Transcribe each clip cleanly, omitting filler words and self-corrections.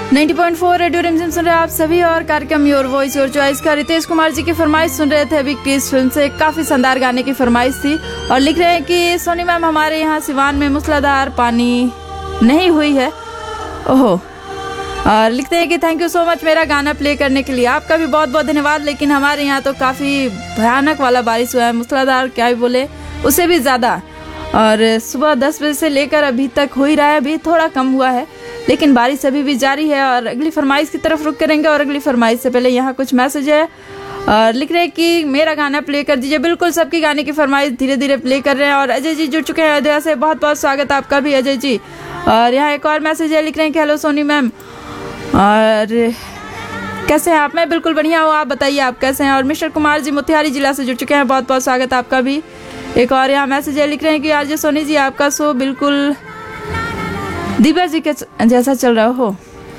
90.4 radio रिमझिम सुन रहे हैं आप सभी और कार्यक्रम योर वॉइस योर चॉइस का रितेश कुमार जी की फरमाइश सुन रहे थे। अभी किस फिल्म से काफी शानदार गाने की फरमाइश थी और लिख रहे हैं कि सोनी मैम हमारे यहाँ सिवान में मूसलाधार पानी नहीं हुई है। ओहो, और लिखते हैं कि थैंक यू सो मच मेरा गाना प्ले करने के लिए। आपका भी बहुत बहुत धन्यवाद। लेकिन हमारे यहाँ तो काफी भयानक वाला बारिश हुआ है, मूसलाधार क्या ही बोले, उससे भी ज्यादा। और सुबह 10 बजे से लेकर अभी तक हो ही रहा है, अभी थोड़ा कम हुआ है लेकिन बारिश अभी भी जारी है। और अगली फरमाइश की तरफ रुक करेंगे और अगली फरमाइश से पहले यहाँ कुछ मैसेज है और लिख रहे हैं कि मेरा गाना प्ले कर दीजिए। बिल्कुल, सबकी गाने की फरमाइश धीरे धीरे प्ले कर रहे हैं। और अजय जी जुड़ चुके हैं अयोध्या से, बहुत बहुत स्वागत आपका भी अजय जी। और यहाँ एक और मैसेज है, लिख रहे हैं कि हेलो सोनी मैम, और कैसे हैं आप? मैं बिल्कुल बढ़िया हूँ, आप बताइए आप कैसे हैं? और मिस्टर कुमार जी मोतिहारी जिला से जुड़ चुके हैं, बहुत बहुत स्वागत आपका भी। एक और यहाँ मैसेज है, लिख रहे हैं कि आरजे सोनी जी आपका शो बिल्कुल दिव्या जी के जैसा चल रहा हो।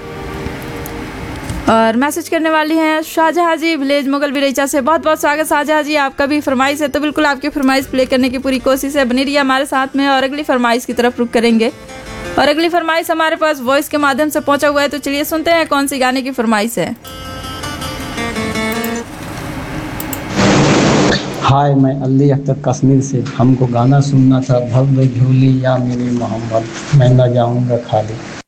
और मैसेज करने वाली हैं शाहजहां जी विलेज मुगल बिरैचा से, बहुत बहुत स्वागत शाहजहां जी आपका भी। फरमाइश है तो बिल्कुल आपकी फरमाइश प्ले करने की पूरी कोशिश है, बनी रहिए हमारे साथ में। और अगली फरमाइश की तरफ रुक करेंगे और अगली फरमाइश हमारे पास वॉइस के माध्यम से पहुंचा हुआ है, तो चलिए सुनते हैं कौन सी गाने की फरमाइश है। हाय, मैं अली अख्तर कश्मीर से। हमको गाना सुनना था भव्य झूली या मेरी मोहम्मद, मैं न जाऊंगा खाली।